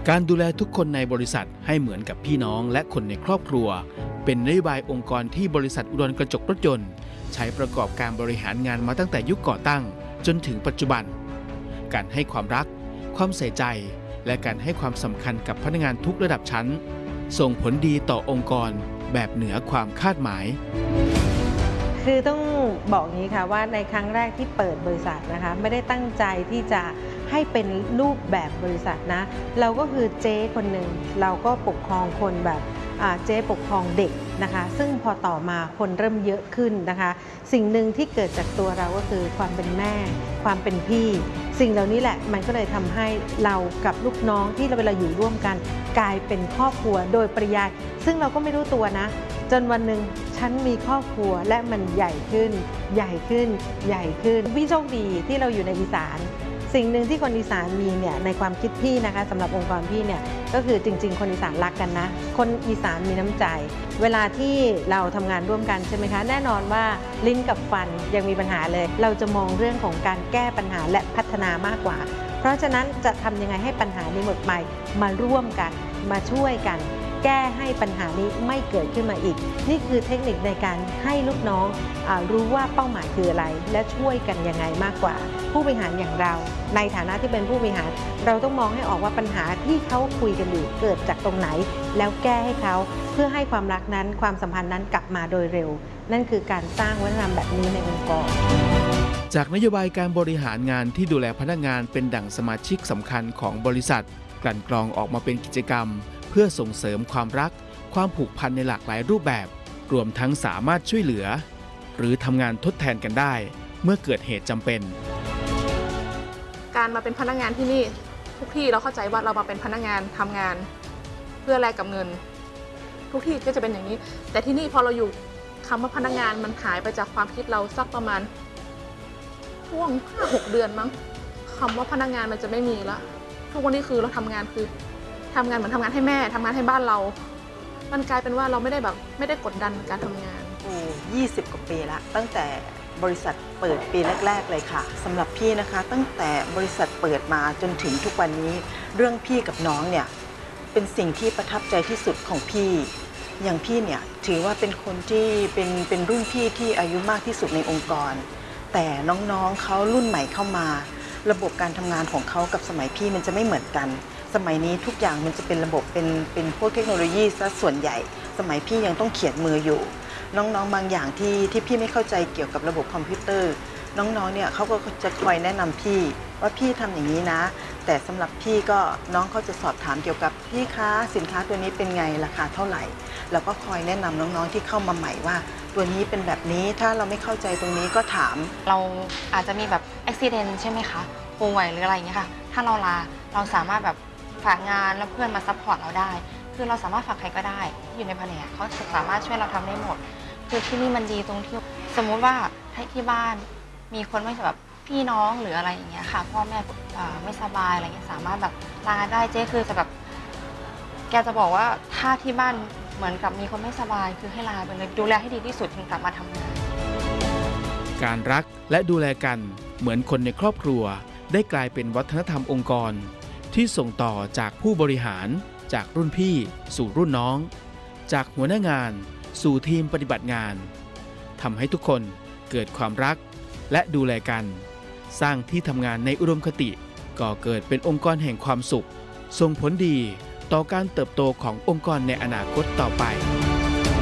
การดูแลทุกคนในบริษัทให้เหมือนกับพี่น้องและคนในครอบครัวเป็นนโยบายองค์กรที่บริษัทอุดรกระจกรถยนต์ใช้ประกอบการบริหารงานมาตั้งแต่ยุคก่อตั้งจนถึงปัจจุบันการให้ความรักความใส่ใจและการให้ความสำคัญกับพนักงานทุกระดับชั้นส่งผลดีต่อองค์กรแบบเหนือความคาดหมายคือต้องบอกอย่างนี้ค่ะว่าในครั้งแรกที่เปิดบริษัทนะคะไม่ได้ตั้งใจที่จะให้เป็นรูปแบบบริษัทนะเราก็คือเจ๊คนหนึ่งเราก็ปกครองคนแบบเจ๊ปกครองเด็กนะคะซึ่งพอต่อมาคนเริ่มเยอะขึ้นนะคะสิ่งหนึ่งที่เกิดจากตัวเราก็คือความเป็นแม่ความเป็นพี่สิ่งเหล่านี้แหละมันก็เลยทำให้เรากับลูกน้องที่เราเวลาอยู่ร่วมกันกลายเป็นครอบครัวโดยปริยายซึ่งเราก็ไม่รู้ตัวนะจนวันหนึ่งฉันมีครอบครัวและมันใหญ่ขึ้นใหญ่ขึ้นใหญ่ขึ้นพี่โชคดีที่เราอยู่ในอีสานสิ่งหนึ่งที่คนอีสานมีเนี่ยในความคิดพี่นะคะสำหรับองค์กรพี่เนี่ยก็คือจริงๆคนอีสานรักกันนะคนอีสานมีน้ำใจเวลาที่เราทำงานร่วมกันใช่ไหมคะแน่นอนว่าลิ้นกับฟันยังมีปัญหาเลยเราจะมองเรื่องของการแก้ปัญหาและพัฒนามากกว่าเพราะฉะนั้นจะทำยังไงให้ปัญหานี้หมดไปมาร่วมกันมาช่วยกันแก้ให้ปัญหานี้ไม่เกิดขึ้นมาอีกนี่คือเทคนิคในการให้ลูกน้องรู้ว่าเป้าหมายคืออะไรและช่วยกันยังไงมากกว่าผู้บริหารอย่างเราในฐานะที่เป็นผู้บริหารเราต้องมองให้ออกว่าปัญหาที่เขาคุยกันอยู่เกิดจากตรงไหนแล้วแก้ให้เขาเพื่อให้ความรักนั้นความสัมพันธ์นั้นกลับมาโดยเร็วนั่นคือการสร้างวัฒนธรรมแบบนี้ในองค์กรจากนโยบายการบริหารงานที่ดูแลพนักงานเป็นดั่งสมาชิกสำคัญของบริษัทกลั่นกรองออกมาเป็นกิจกรรมเพื่อส่งเสริมความรักความผูกพันในหลากหลายรูปแบบรวมทั้งสามารถช่วยเหลือหรือทำงานทดแทนกันได้เมื่อเกิดเหตุจำเป็นการมาเป็นพนักงานที่นี่ทุกที่เราเข้าใจว่าเรามาเป็นพนักงานทำงานเพื่อแลกกับเงินทุกที่ก็จะเป็นอย่างนี้แต่ที่นี่พอเราอยู่คำว่าพนักงานมันหายไปจากความคิดเราสักประมาณช่วง 5-6 เดือนมั้งคำว่าพนักงานมันจะไม่มีแล้วทุกวันนี้คือเราทำงานคือทำงานเหมือนทำงานให้แม่ทำงานให้บ้านเรามันกลายเป็นว่าเราไม่ได้กดดันการทำงาน 20 กว่าปีละตั้งแต่บริษัทเปิดปีแรกๆเลยค่ะสำหรับพี่นะคะตั้งแต่บริษัทเปิดมาจนถึงทุกวันนี้เรื่องพี่กับน้องเนี่ยเป็นสิ่งที่ประทับใจที่สุดของพี่อย่างพี่เนี่ยถือว่าเป็นคนที่เป็นรุ่นพี่ที่อายุมากที่สุดในองค์กรแต่น้องๆเขารุ่นใหม่เข้ามาระบบการทำงานของเขากับสมัยพี่มันจะไม่เหมือนกันสมัยนี้ทุกอย่างมันจะเป็นระบบเป็นพวกเทคโนโลยีซะส่วนใหญ่สมัยพี่ยังต้องเขียนมืออยู่น้องๆบางอย่างที่พี่ไม่เข้าใจเกี่ยวกับระบบคอมพิวเตอร์น้องๆเนี่ยเขาก็จะคอยแนะนำพี่ว่าพี่ทำอย่างนี้นะแต่สำหรับพี่ก็น้องเขาจะสอบถามเกี่ยวกับพี่คะสินค้าตัวนี้เป็นไงราคาเท่าไหร่แล้วก็คอยแนะนำน้องๆที่เข้ามาใหม่ว่าตัวนี้เป็นแบบนี้ถ้าเราไม่เข้าใจตรงนี้ก็ถามเราอาจจะมีแบบอุบิเหตุใช่ไหมคะป่วยหรืออะไรอย่างเงี้ยค่ะถ้าเราลาเราสามารถแบบฝากงานแล้วเพื่อนมาซัพพอร์ตเราได้คือเราสามารถฝากใครก็ได้ที่อยู่ในแผนกเขาสามารถช่วยเราทำได้หมดคือที่นี่มันดีตรงที่สมมุติว่าที่บ้านมีคนไม่แบบพี่น้องหรืออะไรอย่างเงี้ยค่ะพ่อแม่ไม่สบายอะไรเงี้ยสามารถแบบลาได้เจ๊คือจะแบบแกจะบอกว่าถ้าที่บ้านเหมือนกับมีคนไม่สบายคือให้ลาไปเลยดูแลให้ดีที่สุดถึงกลับมาทำงานการรักและดูแลกันเหมือนคนในครอบครัวได้กลายเป็นวัฒนธรรมองค์กรที่ส่งต่อจากผู้บริหารจากรุ่นพี่สู่รุ่นน้องจากหัวหน้างานสู่ทีมปฏิบัติงานทำให้ทุกคนเกิดความรักและดูแลกันสร้างที่ทำงานในอุดมคติก่อเกิดเป็นองค์กรแห่งความสุขส่งผลดีต่อการเติบโตขององค์กรในอนาคตต่อไป